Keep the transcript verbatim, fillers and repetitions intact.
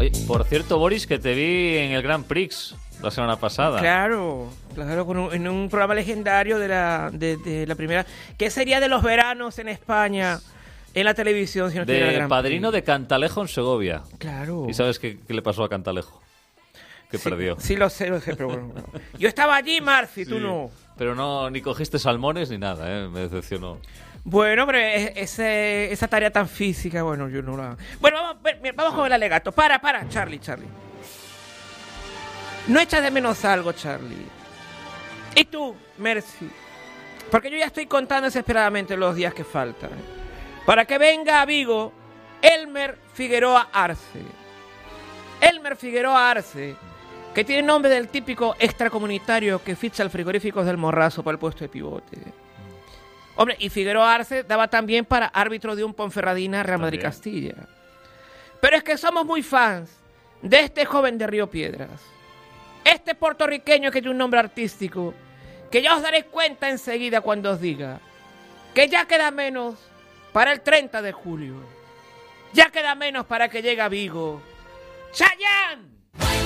Oye, por cierto, Boris, que te vi en el Grand Prix la semana pasada. Claro, claro, con un, en un programa legendario de la, de, de la primera... ¿Qué sería de los veranos en España en la televisión si no tuviera el De Grand padrino Prix? de Cantalejo en Segovia. Claro. ¿Y sabes qué, qué le pasó a Cantalejo? Que Sí, perdió. Sí, lo sé, lo sé, pero bueno. bueno. Yo estaba allí, Marci, tú Sí. no. Pero no, ni cogiste salmones ni nada, ¿eh? Me decepcionó. Bueno, pero es- ese, esa tarea tan física, bueno, yo no la... Bueno, vamos, ver, mira, vamos con el alegato. Para, para, Charlie, Charlie. No echas de menos algo, Charlie. ¿Y tú, Mercy? Porque yo ya estoy contando desesperadamente los días que faltan. Para que venga a Vigo Elmer Figueroa Arce. Elmer Figueroa Arce, que tiene nombre del típico extracomunitario que ficha al frigoríficos del Morrazo para el puesto de pivote. Hombre, y Figueroa Arce daba también para árbitro de un Ponferradina Real Madrid También. Castilla. Pero es que somos muy fans de este joven de Río Piedras. Este puertorriqueño que tiene un nombre artístico, que ya os daréis cuenta enseguida cuando os diga que ya queda menos para el treinta de julio. Ya queda menos para que llegue a Vigo. ¡Chayanne!